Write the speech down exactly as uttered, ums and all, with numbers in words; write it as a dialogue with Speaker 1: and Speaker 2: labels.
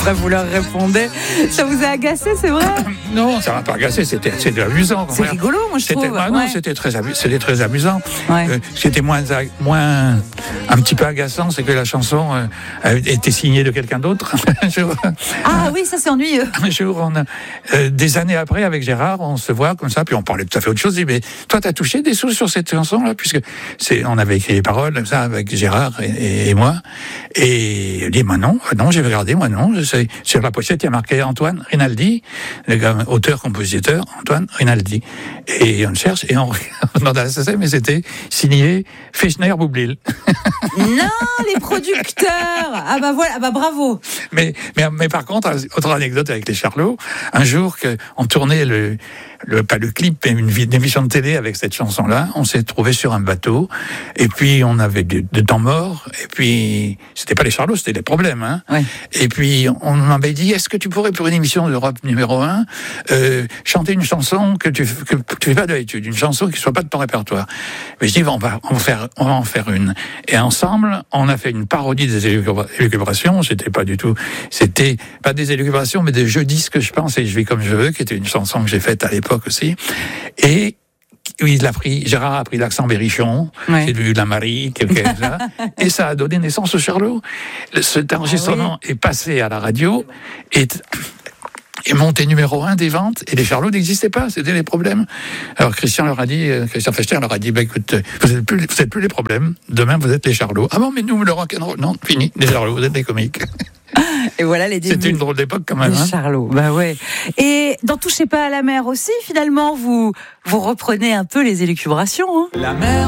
Speaker 1: ça vous leur répondez. Ça vous a agacé, c'est vrai?
Speaker 2: Non, ça m'a pas agacé, c'était, c'était amusant.
Speaker 1: C'est rigolo, moi, je
Speaker 2: c'était,
Speaker 1: trouve.
Speaker 2: Bah, non,
Speaker 1: ouais.
Speaker 2: c'était très, c'était très amusant.
Speaker 1: Ouais.
Speaker 2: Euh, ce qui était moins, moins, un petit peu agaçant, c'est que la chanson euh, a été signée de quelqu'un d'autre. un jour,
Speaker 1: Ah oui, ça c'est ennuyeux.
Speaker 2: un jour, on a, euh, des années après, avec Gérard, on se voit comme ça, puis on parlait tout à fait autre chose. Il dit, mais toi, t'as touché des sous sur cette chanson-là, puisque c'est, on avait écrit les paroles, comme ça, avec Gérard et, et, et moi. Et il dit, moi non, non, j'ai regardé, moi non. C'est, sur la pochette, il y a marqué Antoine Rinaldi, le gars, auteur-compositeur, Antoine Rinaldi. Et on le cherche, et on regarde dans la S S M, mais c'était signé Fechner-Boublil.
Speaker 1: Non, les producteurs. Ah bah voilà, ah bah bravo.
Speaker 2: Mais, mais, mais par contre, autre anecdote avec les Charlots, un jour qu'on tournait le, le, pas le clip, mais une, une émission de télé avec cette chanson-là, on s'est trouvé sur un bateau, et puis on avait de, de temps mort, et puis c'était pas les Charlots, c'était les problèmes, hein.
Speaker 1: Ouais.
Speaker 2: Et puis on m'avait dit, est-ce que tu pourrais pour une émission d'Europe numéro un, euh, chanter une chanson que tu, que tu fais pas d'habitude, une chanson qui soit pas de ton répertoire. Mais je dis, on va, on va faire, on va en faire une. Et ensemble, on a fait une parodie des élucubrations. C'était pas du tout, c'était pas des élucubrations, mais des je dis ce que je pense et je vis comme je veux, qui était une chanson que j'ai faite à l'époque aussi. Et oui, il a pris, Gérard a pris l'accent berrichon,
Speaker 1: Ouais.
Speaker 2: c'est devenu de la Marie, quelque chose là, et ça a donné naissance au Charlot. Cet enregistrement
Speaker 1: Ah oui.
Speaker 2: est passé à la radio et est monté numéro un des ventes, et les Charlots n'existaient pas, c'était les problèmes. Alors Christian leur a dit, Christian Fechter leur a dit, bah écoute, vous êtes plus, vous êtes plus les problèmes, demain vous êtes les Charlots. Ah bon, mais nous, le rock'n'roll, non, fini, les Charlots, vous êtes les comiques.
Speaker 1: Et voilà les débuts.
Speaker 2: C'était une drôle d'époque quand même.
Speaker 1: Les
Speaker 2: Hein.
Speaker 1: Charlots, bah ouais. Et dans Touchez pas à la mer aussi, finalement, vous, vous reprenez un peu les élucubrations, hein.
Speaker 3: La mer.